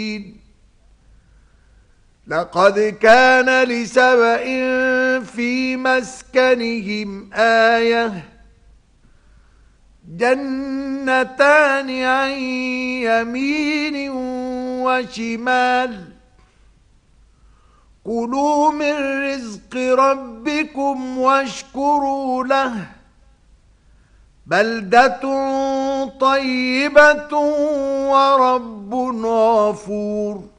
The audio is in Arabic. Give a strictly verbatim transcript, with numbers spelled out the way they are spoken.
لقد كان لسبإ في مسكنهم آية جنتان عن يمين وشمال كلوا من رزق ربكم واشكروا له بلدة طيبة ورب غفور.